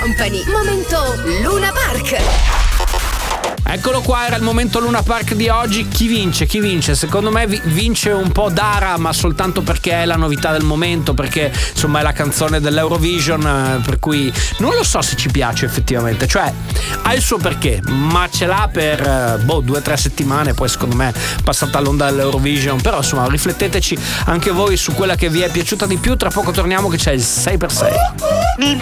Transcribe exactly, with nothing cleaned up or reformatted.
Company. Momento Luna Park. Eccolo qua, era il momento Luna Park di oggi. Chi vince? Chi vince? Secondo me vi- vince un po' Dara, ma soltanto perché è la novità del momento, perché insomma è la canzone dell'Eurovision, eh, per cui non lo so se ci piace effettivamente. Cioè, ha il suo perché, ma ce l'ha per eh, boh, due o tre settimane, poi secondo me è passata l'onda dell'Eurovision. Però insomma, rifletteteci anche voi su quella che vi è piaciuta di più. Tra poco torniamo che c'è il sei per sei.